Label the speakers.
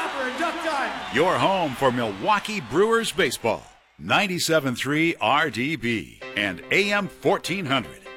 Speaker 1: Upper and duck time.
Speaker 2: Your home for Milwaukee Brewers baseball. 97.3 RDB and AM 1400.